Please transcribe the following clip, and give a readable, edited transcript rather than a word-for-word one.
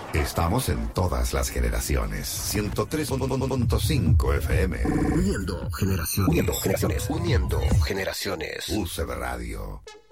Estamos en todas las generaciones. 103.5 FM. Uniendo generaciones. Uniendo generaciones. Uniendo generaciones. UCB Radio.